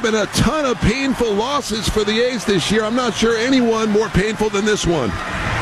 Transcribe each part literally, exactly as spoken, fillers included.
have been a ton of painful losses for the A's this year. I'm not sure anyone more painful than this one.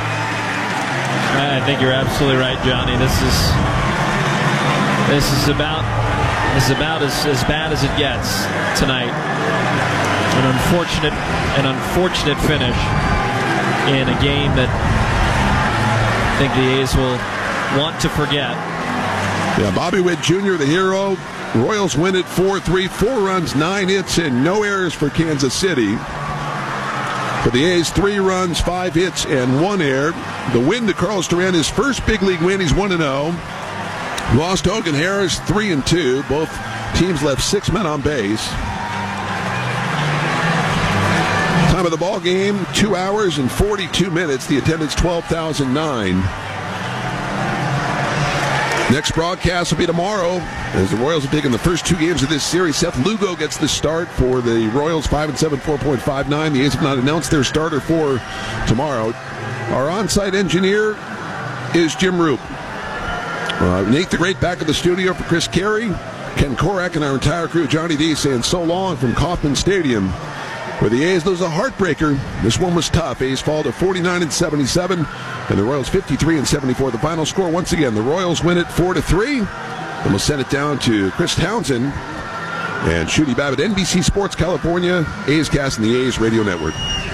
I think you're absolutely right, Johnny. This is this is about this is about as, as bad as it gets tonight. An unfortunate an unfortunate finish in a game that I think the A's will want to forget. Yeah, Bobby Witt Junior, the hero. Royals win it four three, four runs, nine hits, and no errors for Kansas City. For the A's, three runs, five hits, and one error. The win to Carlos Duran, his first big league win. He's one and oh. Lost to Hogan Harris, three and two. Both teams left six men on base. Time of the ball game, two hours and forty-two minutes. The attendance, twelve thousand nine. Next broadcast will be tomorrow as the Royals have taken the first two games of this series. Seth Lugo gets the start for the Royals, five and seven, four point five nine. The A's have not announced their starter for tomorrow. Our on-site engineer is Jim Roop. Uh, Nate the Great back at the studio for Chris Carey. Ken Korak and our entire crew, Johnny D, saying so long from Kauffman Stadium. For the A's, lose a heartbreaker. This one was tough. A's fall to forty-nine and seventy-seven, and the Royals fifty-three and seventy-four. The final score, once again, the Royals win it four to three. And we'll send it down to Chris Townsend and Shooty Babbitt, N B C Sports California, A's Cast and the A's Radio Network.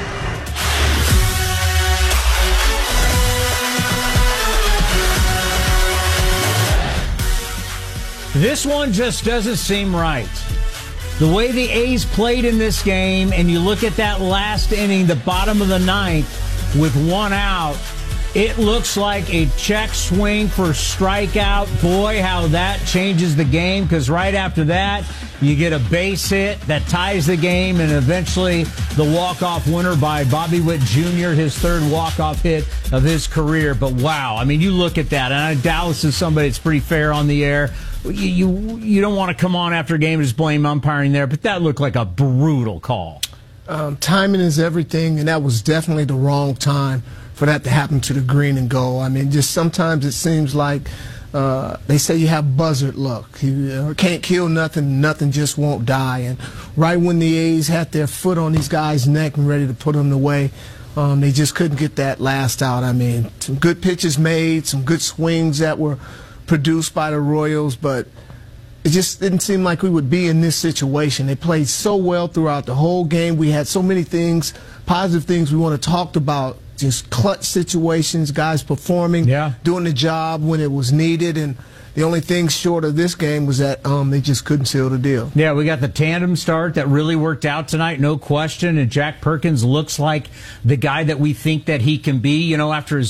This one just doesn't seem right. The way the A's played in this game, and you look at that last inning, the bottom of the ninth, with one out, it looks like a check swing for strikeout. Boy, how that changes the game, because right after that, you get a base hit that ties the game, and eventually the walk-off winner by Bobby Witt Junior, his third walk-off hit of his career. But wow, I mean, you look at that, and I, Dallas is somebody that's pretty fair on the air. You, you you don't want to come on after a game and just blame umpiring there, but that looked like a brutal call. Um, timing is everything, and that was definitely the wrong time for that to happen to the green and gold. I mean, just sometimes it seems like uh, they say you have buzzard luck. You uh, can't kill nothing, nothing just won't die. And right when the A's had their foot on these guys' neck and ready to put them away, um, they just couldn't get that last out. I mean, some good pitches made, some good swings that were produced by the Royals, but it just didn't seem like we would be in this situation. They played so well throughout the whole game. We had so many things, positive things we want to talk about, just clutch situations, guys performing, yeah. doing the job when it was needed, and the only thing short of this game was that um, they just couldn't seal the deal. Yeah, we got the tandem start that really worked out tonight, no question, and Jack Perkins looks like the guy that we think that he can be, you know, after his